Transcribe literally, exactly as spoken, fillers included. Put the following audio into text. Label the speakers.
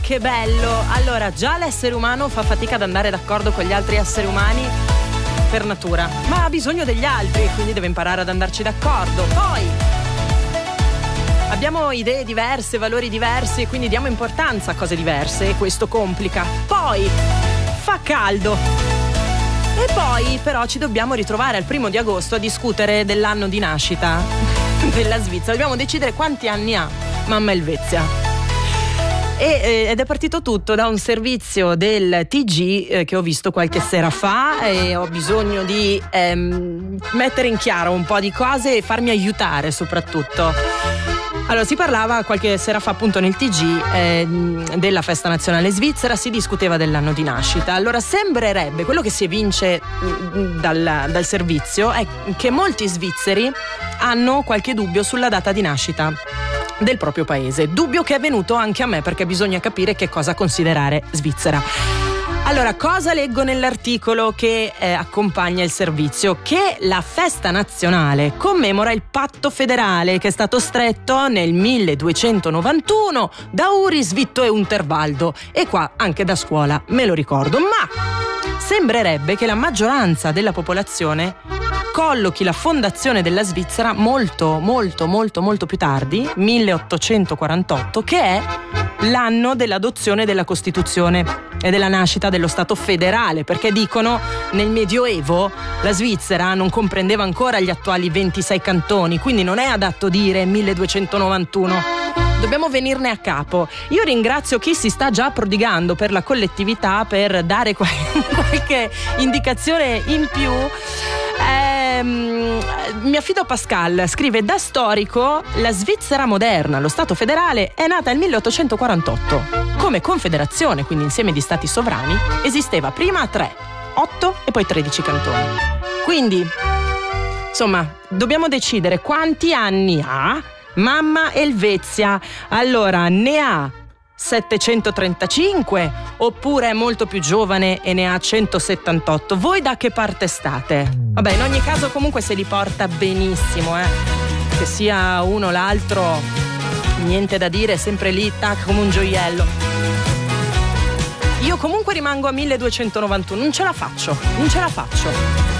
Speaker 1: che bello! Allora, già l'essere umano fa fatica ad andare d'accordo con gli altri esseri umani per natura, ma ha bisogno degli altri, quindi deve imparare ad andarci d'accordo. Poi abbiamo idee diverse, valori diversi, quindi diamo importanza a cose diverse e questo complica. Poi fa caldo. E poi però ci dobbiamo ritrovare al primo di agosto a discutere dell'anno di nascita della Svizzera. Dobbiamo decidere quanti anni ha mamma Elvezia. E, ed è partito tutto da un servizio del T G eh, che ho visto qualche sera fa e ho bisogno di ehm, mettere in chiaro un po' di cose e farmi aiutare soprattutto. Allora, si parlava qualche sera fa appunto nel T G eh, della festa nazionale svizzera, si discuteva dell'anno di nascita. Allora, sembrerebbe, quello che si evince dal, dal servizio è che molti svizzeri hanno qualche dubbio sulla data di nascita del proprio paese, dubbio che è venuto anche a me perché bisogna capire che cosa considerare Svizzera. Allora, cosa leggo nell'articolo che eh, accompagna il servizio? Che la festa nazionale commemora il patto federale che è stato stretto nel milleduecentonovantuno da Uris, Vitto e Unterwaldo, e qua anche da scuola me lo ricordo, ma sembrerebbe che la maggioranza della popolazione collochi la fondazione della Svizzera molto molto molto molto più tardi, milleottocentoquarantotto, che è l'anno dell'adozione della Costituzione e della nascita dello Stato federale, perché dicono nel Medioevo la Svizzera non comprendeva ancora gli attuali ventisei cantoni, quindi non è adatto dire milleduecentonovantuno. Dobbiamo venirne a capo. Io ringrazio chi si sta già prodigando per la collettività per dare qualche indicazione in più. Eh, mi affido a Pascal, scrive: da storico la Svizzera moderna, lo Stato federale, è nata nel milleottocentoquarantotto. Come confederazione, quindi insieme di stati sovrani, esisteva prima tre, otto e poi tredici cantoni. Quindi, insomma, dobbiamo decidere quanti anni ha mamma Elvezia. Allora, ne ha settecentotrentacinque oppure è molto più giovane e ne ha centosettantotto? Voi da che parte state? Vabbè, in ogni caso comunque se li porta benissimo, eh. Che sia uno o l'altro, niente da dire, sempre lì, tac, come un gioiello. Io comunque rimango a milleduecentonovantuno, non ce la faccio, non ce la faccio.